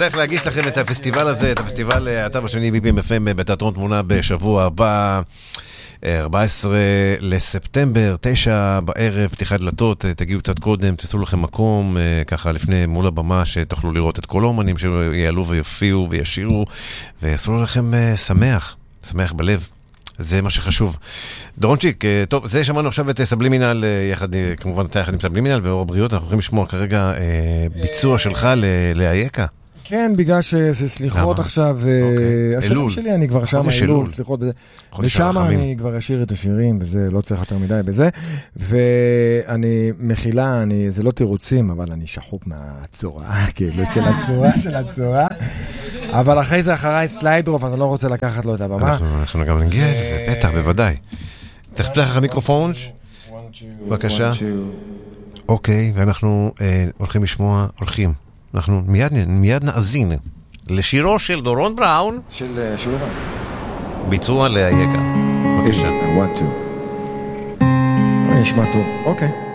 בדרך להגיש לכם את הפסטיבל הזה, את הפסטיבל התו השני BPM-FM בתיאטרון תמונה בשבוע הבא, 14 לספטמבר, 9 בערב, פתיחת דלתות, תגיעו קצת קודם, תעשו לכם מקום, ככה לפני מול הבמה, שתוכלו לראות את כל האומנים שיעלו ויופיעו וישירו, ויעשו לכם שמח בלב. זה מה שחשוב. דורונצ'יק, טוב, זה שמענו עכשיו את סבלימינל, כמובן אתה יחד עם סבלימינל ואור הבריאות, אנחנו הולכים לשמוע כרגע ביצוע שלך לאייקה. כן, בגלל שסליחות עכשיו, השירים שלי אני כבר שם, אלול, סליחות, ושם אני כבר אשיר את השירים, וזה לא צריך יותר מדי בזה, ואני מכילה, זה לא תירוצים, אבל אני שחוק מהצורה, כאילו של הצורה, אבל אחרי זה אחריי סליידרוף, אז אני לא רוצה לקחת לו את הבמה. אנחנו גם נגיע לזה, בטח, בוודאי. תפתח לך מיקרופון, בבקשה. אוקיי, ואנחנו הולכים לשמוע, אנחנו מיד נאזין לשירו של דורון בראון, של שולרן, ביצוע לאייקה. בבקשה. נשמע טוב. אוקיי.